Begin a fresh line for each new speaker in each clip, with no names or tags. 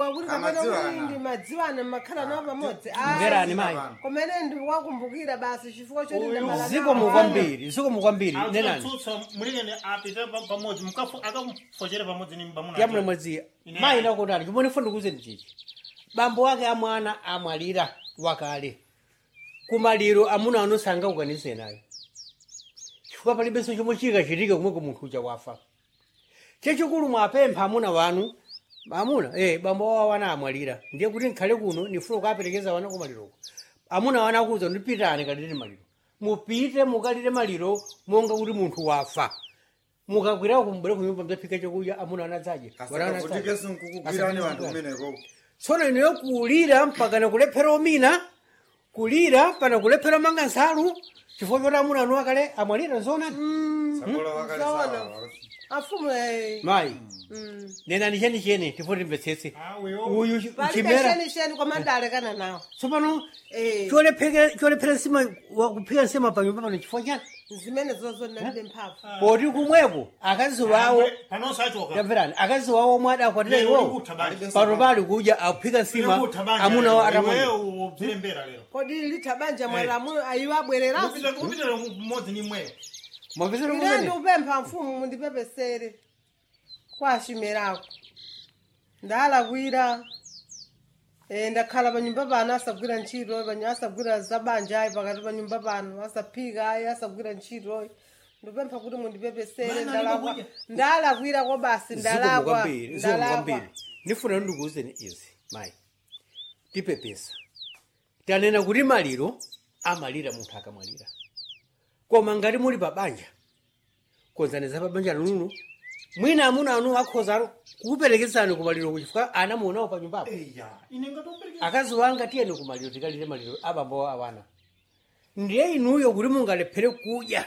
ndi madziwana makhala nawo pamodzi.
Mverani mai.
Kumene ndi wakumbukira basi chifukwa choti ndamala.
Ziko mukwambiri nenani.
Mulingene apita pamodzi mukafu akafuchera pamodzi ni mbamuna.
Yamwe mwezi. Mai nakotani chimone fundo kuzeni chichi. Bambo wake amwana amwalira wakale. Kumaliro amuna anosanga ukanise nayo. Chifukwa palibe so chomwe chikachitike kumwe munthu uja wafa. Chechikulu mwapempha amuna wanu. Amuna bambo wawo wana amwalira. Ndiye kuti nkhale kuno nifuna kukaperekeza wana kumaliro. Amuna wana akuza ndipitane kalire maliro. Mupite mukalire maliro monga kuti munthu wafa. Mukakwira kumbere kunyumba mtafika chokudya amuna anadzaje. Tsono ino kulira mpaka na kulephera omina. Kulira pana kulephera manga nsalu. Chifukwa choti amuna anu akale amwalira zona.
Afumu
mai. Nena ni cheni tifoti mbetsetse. Uyu
chimera. Cheni kwa mandale kana nawo.
Tsopano cholephera sima kuphika sima pa nyumba pano chifukwa chani.
Zimene zozo ndalibe mphamvu.
Poti kumweko akazi wawo.
Panosachoka.
Yamverani akazi wawo mwada akwatira iwo. Pano pali kuja aphika sima amuna wa atamani.
Wewe ubzilembera lero.
Kodi litabanja mwala amuna ayiwa abwerera.
Kupitira mmodzi ni mwe.
Mwapesera
kumene. Ine ndupempha mfumu mundipepesere. Kwa shimerako. Ndalakwira. Ndakhala panyumba pano asagwira ntchito, asagwira zabanja pakati panyumba pano, asaphika asagwira ntchito. Ndupempha kuti mundipepesere ndalakwira kwa basi ndalakwa.
Nifuna ndikuuzeni izi, mai. Tipepesa. Tanena kuti maliro amalira munthu akamwalira. Koma ngati muli pabanja. Konzaneza pabanja nuno. Mwina amuna anu akhozaro kuperekezana kumaliro kuchifukwa ana muonawo pa nyumbapo. Akazi wanga tiyeni kumaliro tikalire maliro abambo awana. Ndiye inuyo kuti mungalephere kudya.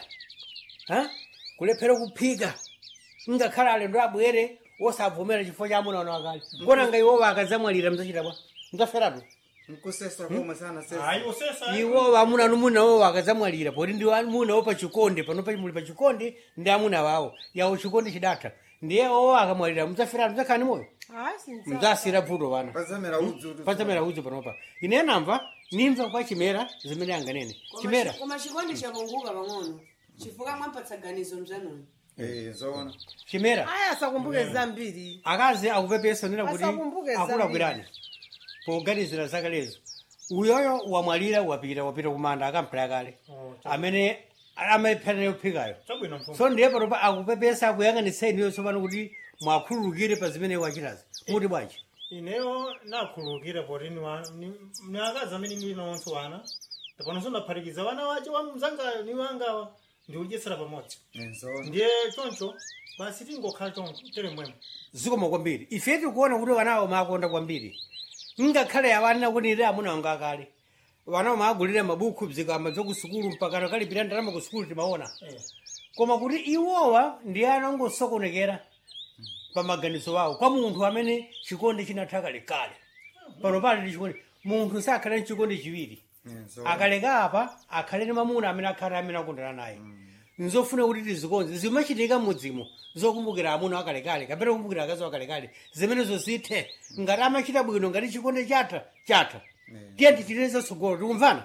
Kulephera kuphika. Ngakhala alendo abwere osavomera chifukwa cha amuna anu akale. Kona ngaiwo akazamwalira mzachita bwa. Mzaferatu.
Mkusesa koma sana sesa.
Ayi osesa.
Iwo amuna anu munawo akazamwalira poti ndi amunawo pa chikonde pano pa muli pa chikonde ndi amuna wawo. Yawo chikonde chidatha. Ndiye owo akamwalira mzaferatu mzakhani moyo. Mzasira vuto wana. Pazamera udzu panopa. Ine namva nimva kwa chimera zimene anganene. Chimera.
Koma chikonde chapunguka pang'ono. Chifukwa mwampatsa ganizo mzanoni.
Zoona.
Chimera.
Aya asakumbuke zambiri.
Akazi akupepesa nena kuti akulakwirani. Poganizira zakalezo. Uyoyo wamwalira wapita kumanda akamphera kale. Amene amaphera yophikayo. So ndiye panopa akupepesa akuyang'anitsa iniyo tsopano kuti mwakhululukire pa zimene wachitazi. Muti bwanji.
Ineyo nakhululukira poti ni akazi amene ndili nawonso wana. Tapanonso ndaphatikiza wana wache wa mzangayo ni wangawa. Ndiudyetsera pamodzi. Ndiye choncho basi tingokhala tere mwemwe.
Zikomo kwambiri. Ife tikuona kuti wanawo makonda kwambiri. Ngakhale awana kuti ire amuna wanga akale. Wanawo magulira mabuku bzikamba zokusukulu mpaka kalipira ndalama ku sukulu timaona. Koma kuti iwowa ndi ana ngosokonekera pa maganizo wawo kwa munthu amene chikonde chinathaka lekale. Pano pali ndi chikonde munthu sakhala chikonde chiwiri. Akaleka apa akhalene mamuna amene akhala amene akondana naye. Nzofuna kuti tizikonze zimachitika mudzimo zokumbukira amuna akalekale kapena kumbukira akazi akalekale zimene zosithe ngati amachita bwino ngati chikonde chatha tiye tichiteze tsogolo tikumvana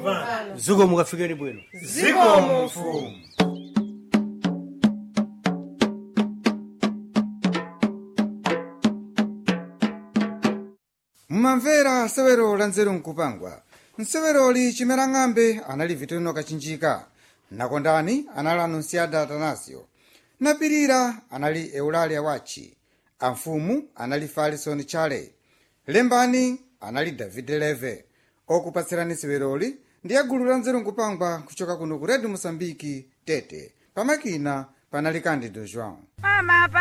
ziko mukafikeni bwino
ziko mfumu.
Mumamvera sewero la nzeru nkupangwa. Nseweroli chimera ng'ambe anali Vitino Kachinjika. Nakondani anali Anunciada Atanasio. Napirira anali Eulalia Wachi. Amfumu anali Farison Chale. Lembani anali David Leve. Okupatsirani seweroli ndiye gulu la nzeru nkupangwa kuchoka kuno ku Radio Mosambiki Tete. Pamakina panali Candido João.